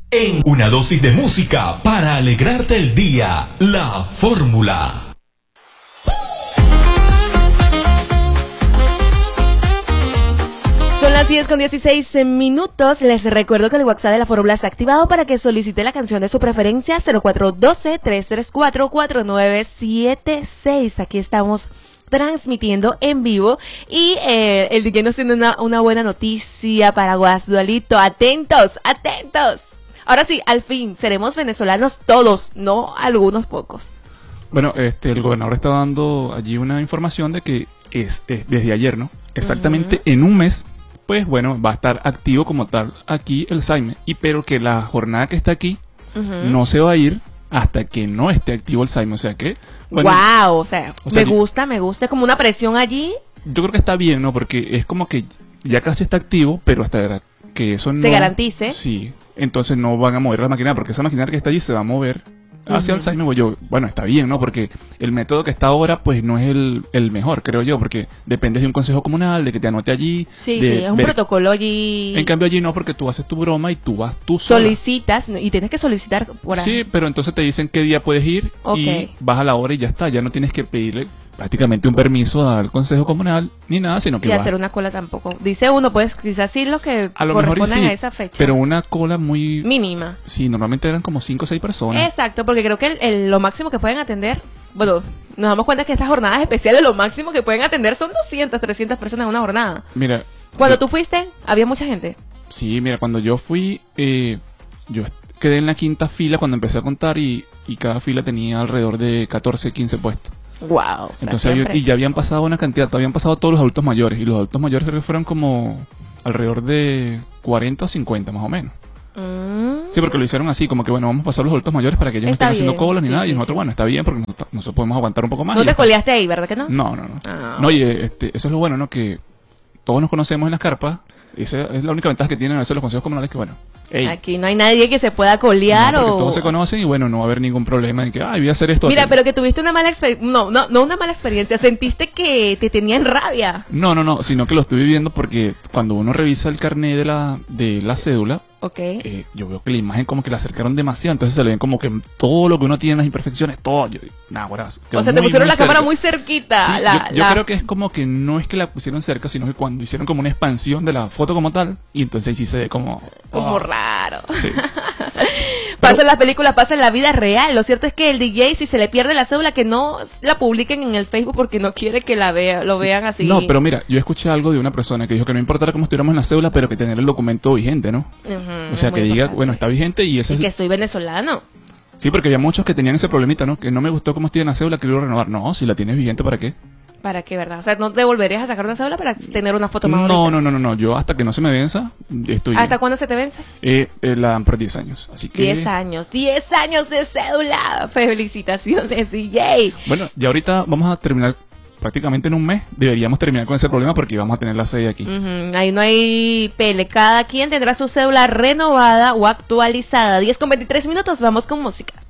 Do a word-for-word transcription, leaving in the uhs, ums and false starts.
En una dosis de música para alegrarte el día, La Fórmula. Son las diez con dieciséis minutos. Les recuerdo que el WhatsApp de La Fórmula está activado para que solicite la canción de su preferencia. Cero cuatro uno dos, tres tres cuatro, cuatro nueve siete seis. Aquí estamos transmitiendo en vivo y eh, el D J nos tiene una, una buena noticia para Guasdualito. Atentos, atentos. Ahora sí, al fin, seremos venezolanos todos, no algunos pocos. Bueno, este, el gobernador está dando allí una información de que es, es desde ayer, ¿no? Exactamente uh-huh. En un mes, pues bueno, va a estar activo como tal aquí el SAIME, y pero que la jornada que está aquí uh-huh. no se va a ir hasta que no esté activo el SAIME, o sea que... Bueno, wow, o sea, o sea me gusta, me gusta, como una presión allí. Yo creo que está bien, ¿no? Porque es como que ya casi está activo, pero hasta que eso no... Se garantice. Sí, entonces no van a mover la maquinaria, porque esa maquinaria que está allí se va a mover hacia uh-huh. el SAIME. Yo, bueno, está bien, ¿no? Porque el método que está ahora, pues no es el, el mejor, creo yo, porque dependes de un consejo comunal, de que te anote allí. Sí, de, sí, es un ver... protocolo allí. En cambio allí no, porque tú haces tu broma y tú vas tú sola. Solicitas y tienes que solicitar por ahí. Sí, pero entonces te dicen qué día puedes ir okay. y vas a la hora y ya está, ya no tienes que pedirle prácticamente un permiso al consejo comunal ni nada, sino que y vas. hacer una cola tampoco. Dice uno, pues quizás sí lo que a lo corresponde mejor sí, a esa fecha. Pero una cola muy... mínima. Sí, normalmente eran como cinco o seis personas. Exacto, porque creo que el, el, lo máximo que pueden atender, bueno, nos damos cuenta que estas jornadas especiales lo máximo que pueden atender son doscientas, trescientas personas en una jornada. Mira. Cuando yo, tú fuiste, había mucha gente. Sí, mira, cuando yo fui, eh, yo quedé en la quinta fila cuando empecé a contar y, y cada fila tenía alrededor de catorce, quince puestos. Wow. Entonces había, y ya habían pasado una cantidad, habían pasado todos los adultos mayores, y los adultos mayores creo que fueron como alrededor de cuarenta o cincuenta más o menos. Mm. Sí, porque lo hicieron así, como que bueno, vamos a pasar los adultos mayores para que ellos no estén haciendo colas ni sí, nada, sí, y nosotros, sí. bueno, está bien, porque nosotros, nosotros podemos aguantar un poco más. ¿No te coleaste ahí, verdad que no? No, no, no. Oh. No, y este, eso es lo bueno, ¿no? Que todos nos conocemos en las carpas. Esa es la única ventaja que tienen a veces los consejos comunales, que bueno, ey, aquí no hay nadie que se pueda colear no, o... todos se conocen y bueno, no va a haber ningún problema en que, ay, voy a hacer esto. Mira, aquí. Pero que tuviste una mala experiencia, no, no, no una mala experiencia, sentiste que te tenían rabia. No, no, no, sino que lo estoy viviendo porque cuando uno revisa el carnet de la, de la cédula, okay. eh, yo veo que la imagen como que la acercaron demasiado, entonces se le ven como que todo lo que uno tiene, las imperfecciones, todo. Yo, nah, bueno, o sea, te pusieron la cerca. cámara muy cerquita. Sí, la, yo, yo la... creo que es como que no es que la pusieron cerca, sino que cuando hicieron como una expansión de la foto como tal, y entonces sí se ve como... Como oh, raro. Sí. Pasa en las películas, pasa en la vida real. Lo cierto es que el D J, si se le pierde la cédula, que no la publiquen en el Facebook porque no quiere que la vea, lo vean así. No, pero mira, yo escuché algo de una persona que dijo que no importara cómo estuviéramos en la cédula, pero que tener el documento vigente, ¿no? Uh-huh, o sea, que diga, importante. Bueno, está vigente y eso y es... que soy venezolano. Sí, porque había muchos que tenían ese problemita, ¿no? Que no me gustó cómo estoy en la cédula, quiero renovar. No, si la tienes vigente, ¿para qué? ¿Para qué, verdad? O sea, ¿no te volverías a sacar una cédula para tener una foto más bonita? No, no, no, no, no. Yo hasta que no se me venza, estoy ¿Hasta bien. cuándo se te vence? Eh, eh, la dan por diez años, así que... diez años, diez años de cédula. Felicitaciones, D J. Bueno, ya ahorita vamos a terminar prácticamente en un mes. Deberíamos terminar con ese problema porque vamos a tener la sede aquí. Uh-huh. Ahí no hay pele. Cada quien tendrá su cédula renovada o actualizada. diez con veintitrés minutos, vamos con música.